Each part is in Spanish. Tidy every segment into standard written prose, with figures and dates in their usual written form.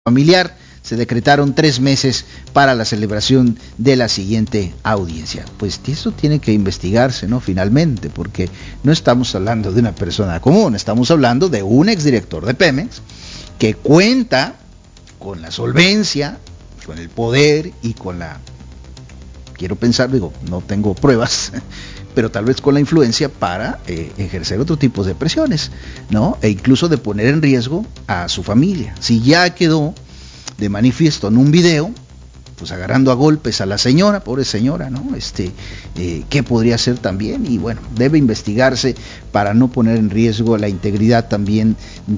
familiar. Se decretaron 3 meses para la celebración de la siguiente audiencia. Pues eso tiene que investigarse, ¿no? Finalmente, porque no estamos hablando de una persona común, estamos hablando de un exdirector de Pemex que cuenta con la solvencia, con el poder y con la, quiero pensar, digo, no tengo pruebas, pero tal vez con la influencia para ejercer otro tipo de presiones, ¿no? E incluso de poner en riesgo a su familia. Si ya quedó de manifiesto en un video, pues agarrando a golpes a la señora, pobre señora, ¿no? ¿Qué podría hacer también? Y bueno, debe investigarse para no poner en riesgo la integridad también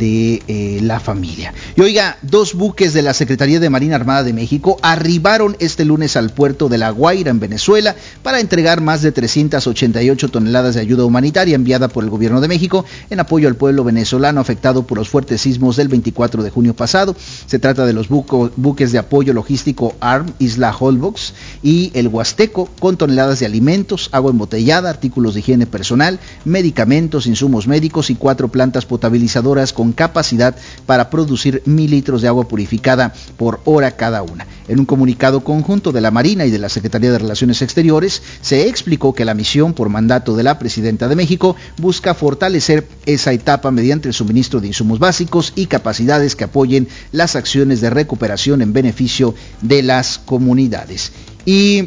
de la familia. Y oiga, 2 buques de la Secretaría de Marina Armada de México arribaron este lunes al puerto de La Guaira, en Venezuela, para entregar más de 388 toneladas de ayuda humanitaria enviada por el gobierno de México en apoyo al pueblo venezolano afectado por los fuertes sismos del 24 de junio pasado. Se trata de los buques de apoyo logístico ARM Isla Holbox y el Huasteco, con toneladas de alimentos, agua embotellada, artículos de higiene personal, medicamentos, insumos médicos y 4 plantas potabilizadoras con capacidad para producir 1,000 litros de agua purificada por hora cada una. En un comunicado conjunto de la Marina y de la Secretaría de Relaciones Exteriores, se explicó que la misión, por mandato de la Presidenta de México, busca fortalecer esa etapa mediante el suministro de insumos básicos y capacidades que apoyen las acciones de recuperación en beneficio de las comunidades. Y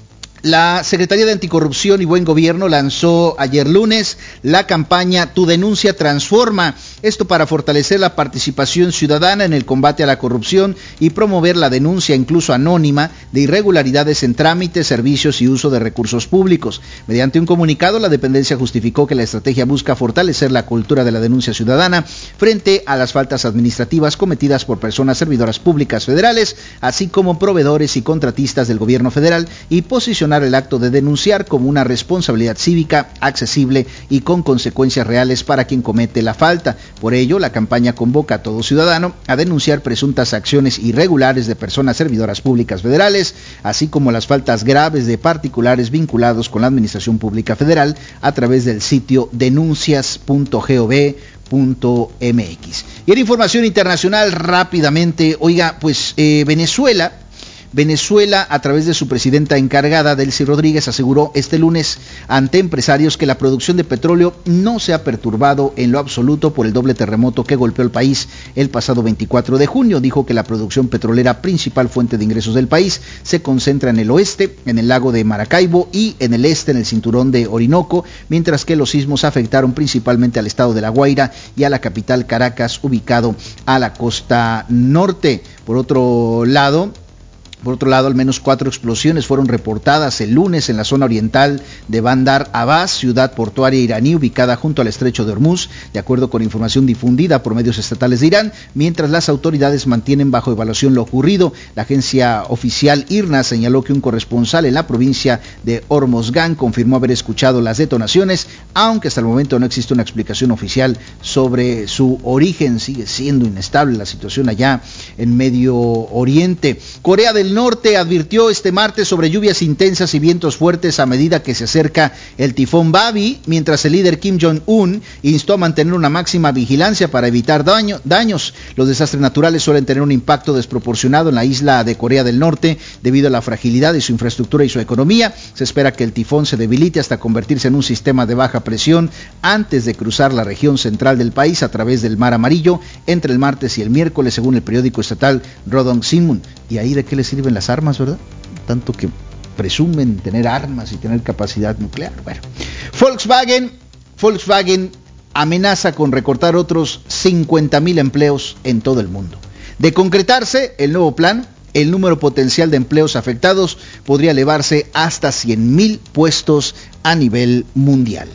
la Secretaría de Anticorrupción y Buen Gobierno lanzó ayer lunes la campaña Tu Denuncia Transforma, esto para fortalecer la participación ciudadana en el combate a la corrupción y promover la denuncia, incluso anónima, de irregularidades en trámites, servicios y uso de recursos públicos. Mediante un comunicado, la dependencia justificó que la estrategia busca fortalecer la cultura de la denuncia ciudadana frente a las faltas administrativas cometidas por personas servidoras públicas federales, así como proveedores y contratistas del gobierno federal, y posicionar el acto de denunciar como una responsabilidad cívica, accesible y con consecuencias reales para quien comete la falta. Por ello, la campaña convoca a todo ciudadano a denunciar presuntas acciones irregulares de personas servidoras públicas federales, así como las faltas graves de particulares vinculados con la administración pública federal a través del sitio denuncias.gov.mx. Y en información internacional, rápidamente, oiga, pues Venezuela, a través de su presidenta encargada, Delcy Rodríguez, aseguró este lunes ante empresarios que la producción de petróleo no se ha perturbado en lo absoluto por el doble terremoto que golpeó el país el pasado 24 de junio. Dijo que la producción petrolera, principal fuente de ingresos del país, se concentra en el oeste, en el lago de Maracaibo, y en el este, en el cinturón de Orinoco, mientras que los sismos afectaron principalmente al estado de La Guaira y a la capital Caracas, ubicado a la costa norte. Por otro lado, al menos 4 explosiones fueron reportadas el lunes en la zona oriental de Bandar Abbas, ciudad portuaria iraní ubicada junto al estrecho de Hormuz, de acuerdo con información difundida por medios estatales de Irán, mientras las autoridades mantienen bajo evaluación lo ocurrido. La agencia oficial IRNA señaló que un corresponsal en la provincia de Hormozgan confirmó haber escuchado las detonaciones, aunque hasta el momento no existe una explicación oficial sobre su origen. Sigue siendo inestable la situación allá en Medio Oriente. Corea del Norte advirtió este martes sobre lluvias intensas y vientos fuertes a medida que se acerca el tifón Babi, mientras el líder Kim Jong-un instó a mantener una máxima vigilancia para evitar daños. Los desastres naturales suelen tener un impacto desproporcionado en la isla de Corea del Norte debido a la fragilidad de su infraestructura y su economía. Se espera que el tifón se debilite hasta convertirse en un sistema de baja presión antes de cruzar la región central del país a través del Mar Amarillo entre el martes y el miércoles, según el periódico estatal Rodong Sinmun. ¿Y ahí de qué le sirven las armas, verdad? Tanto que presumen tener armas y tener capacidad nuclear. Bueno, Volkswagen amenaza con recortar otros 50,000 empleos en todo el mundo. De concretarse el nuevo plan, el número potencial de empleos afectados podría elevarse hasta 100,000 puestos a nivel mundial.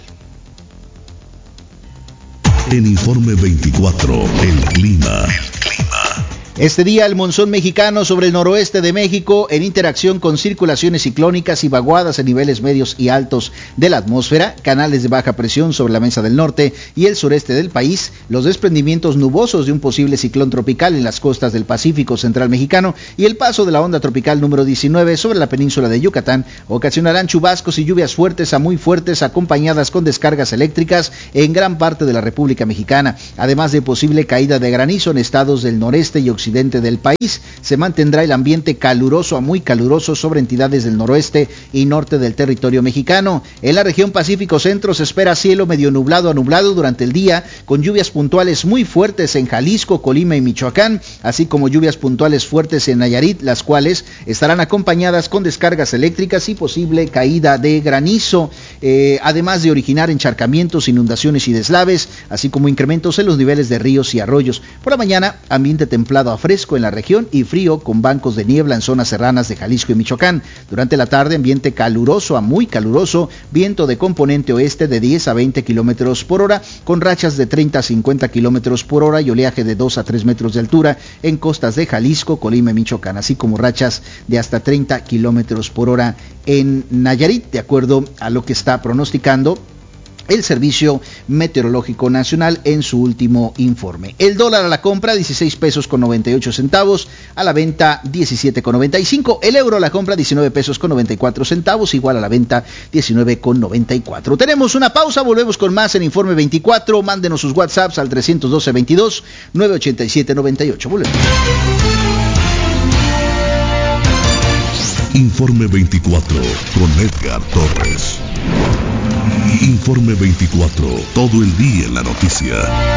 En Informe 24, el clima. Este día el monzón mexicano sobre el noroeste de México, en interacción con circulaciones ciclónicas y vaguadas en niveles medios y altos de la atmósfera, canales de baja presión sobre la mesa del norte y el sureste del país, los desprendimientos nubosos de un posible ciclón tropical en las costas del Pacífico central mexicano y el paso de la onda tropical número 19 sobre la península de Yucatán ocasionarán chubascos y lluvias fuertes a muy fuertes acompañadas con descargas eléctricas en gran parte de la República Mexicana, además de posible caída de granizo en estados del noreste y occidente occidente del país. Se mantendrá el ambiente caluroso a muy caluroso sobre entidades del noroeste y norte del territorio mexicano. En la región Pacífico Centro se espera cielo medio nublado a nublado durante el día, con lluvias puntuales muy fuertes en Jalisco, Colima y Michoacán, así como lluvias puntuales fuertes en Nayarit, las cuales estarán acompañadas con descargas eléctricas y posible caída de granizo, además de originar encharcamientos, inundaciones y deslaves, así como incrementos en los niveles de ríos y arroyos. Por la mañana, ambiente templado a fresco en la región y frío con bancos de niebla en zonas serranas de Jalisco y Michoacán. Durante la tarde, ambiente caluroso a muy caluroso, viento de componente oeste de 10 a 20 kilómetros por hora, con rachas de 30 a 50 kilómetros por hora y oleaje de 2 a 3 metros de altura en costas de Jalisco, Colima y Michoacán, así como rachas de hasta 30 kilómetros por hora en Nayarit, de acuerdo a lo que está pronosticando el Servicio Meteorológico Nacional en su último informe. El dólar a la compra 16 pesos con 98 centavos, a la venta 17,95. El euro a la compra 19 pesos con 94 centavos, igual a la venta 19,94. Tenemos una pausa, volvemos con más en Informe 24. Mándenos sus WhatsApps al 312-22 987-98. Volvemos. Informe 24 con Edgar Torres. Informe 24, todo el día en la noticia.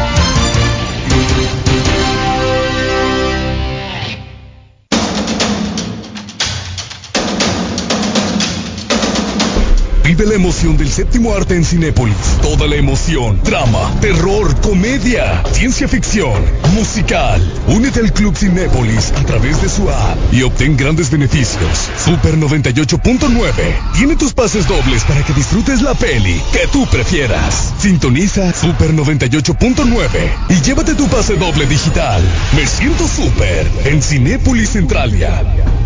Vive la emoción del séptimo arte en Cinépolis. Toda la emoción, drama, terror, comedia, ciencia ficción, musical. Únete al Club Cinépolis a través de su app y obtén grandes beneficios. Super 98.9 tiene tus pases dobles para que disfrutes la peli que tú prefieras. Sintoniza Super 98.9 y llévate tu pase doble digital. Me siento súper en Cinépolis Centralia.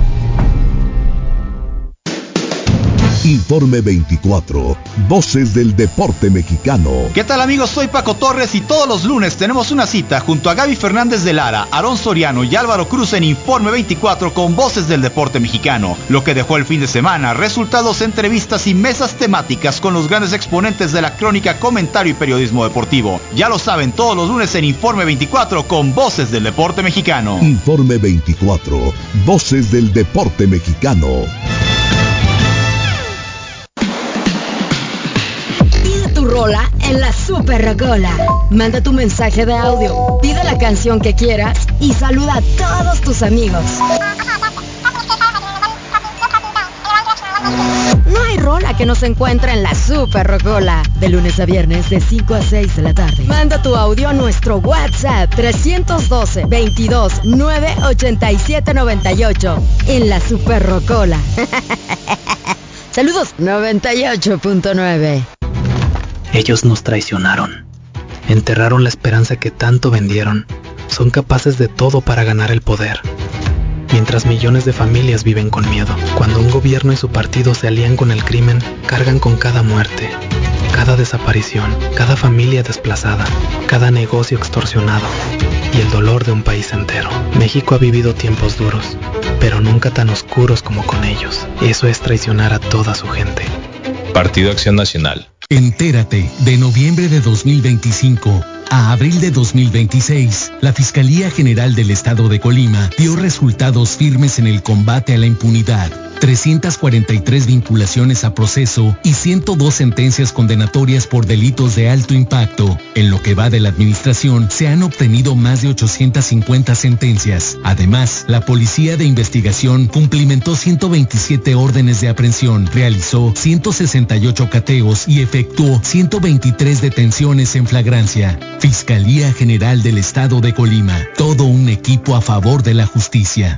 Informe 24, Voces del Deporte Mexicano. ¿Qué tal, amigos? Soy Paco Torres y todos los lunes tenemos una cita junto a Gaby Fernández de Lara, Aarón Soriano y Álvaro Cruz en Informe 24 con Voces del Deporte Mexicano. Lo que dejó el fin de semana, resultados, entrevistas y mesas temáticas con los grandes exponentes de la crónica, comentario y periodismo deportivo. Ya lo saben, todos los lunes en Informe 24 con Voces del Deporte Mexicano. Informe 24, Voces del Deporte Mexicano. Rola en la Super Rocola. Manda tu mensaje de audio, pide la canción que quieras y saluda a todos tus amigos. No hay rola que no se encuentre en la Super Rocola. De lunes a viernes de 5 a 6 de la tarde. Manda tu audio a nuestro WhatsApp 312-22-987-98 en la Super Rocola. Saludos 98.9. Ellos nos traicionaron, enterraron la esperanza que tanto vendieron, son capaces de todo para ganar el poder. Mientras millones de familias viven con miedo, cuando un gobierno y su partido se alían con el crimen, cargan con cada muerte, cada desaparición, cada familia desplazada, cada negocio extorsionado y el dolor de un país entero. México ha vivido tiempos duros, pero nunca tan oscuros como con ellos. Eso es traicionar a toda su gente. Partido Acción Nacional. Entérate, de noviembre de 2025 a abril de 2026, la Fiscalía General del Estado de Colima dio resultados firmes en el combate a la impunidad. 343 vinculaciones a proceso y 102 sentencias condenatorias por delitos de alto impacto. En lo que va de la administración, se han obtenido más de 850 sentencias. Además, la Policía de Investigación cumplimentó 127 órdenes de aprehensión, realizó 168 cateos y efectuó 123 detenciones en flagrancia. Fiscalía General del Estado de Colima. Todo un equipo a favor de la justicia.